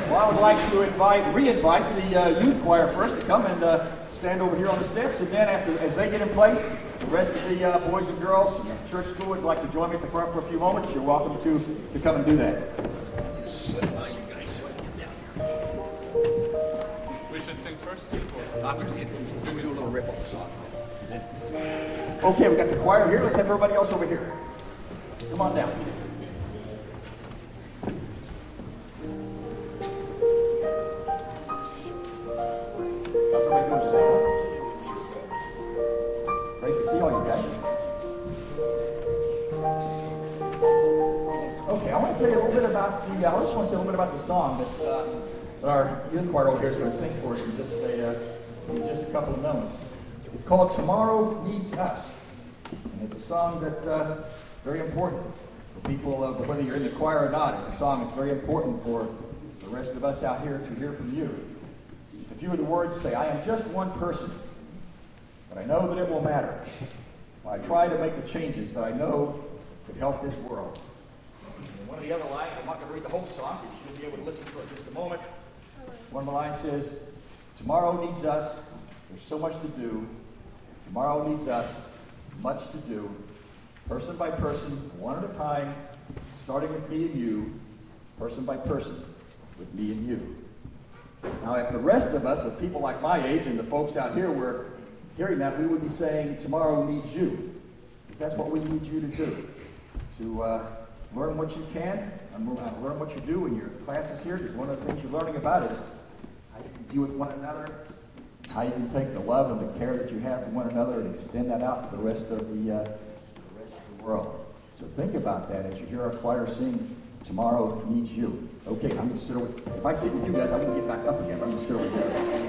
Well, I would like to re-invite the youth choir first to come and stand over here on the steps, and then as they get in place, the rest of the boys and girls from the church school would like to join me at the front for a few moments. You're welcome to come and do that. We should sing first. I'm going to introduce us. We'll do a little rip on the song. Okay, we got the choir here. Let's have everybody else over here. Come on down. Great to see all you guys. Okay, I want to tell you a little bit about I just want to say a little bit about the song that our youth choir over here is going to sing for us in just a couple of moments. It's called "Tomorrow Needs Us," and it's a song that's very important for people, whether you're in the choir or not. It's a song that's very important for the rest of us out here to hear from you. A few of the words say, "I am just one person, but I know that it will matter. I try to make the changes that I know could help this world." And one of the other lines, I'm not going to read the whole song, but you'll be able to listen to it in just a moment. One of the lines says, "Tomorrow needs us. There's so much to do. Tomorrow needs us. Much to do. Person by person, one at a time, starting with me and you, person by person, with me and you." Now, if the rest of us, with people like my age and the folks out here were hearing that, we would be saying, "Tomorrow needs you." Because that's what we need you to do. To learn what you can, and learn what you do in your classes here, because one of the things you're learning about is how you can be with one another, how you can take the love and the care that you have for one another and extend that out to the rest of the world. So think about that as you hear our choir sing, "Tomorrow Needs You." Okay, I'm going to sit over. If I sit with you guys, I'm going to get back up again. I'm going to sit over here.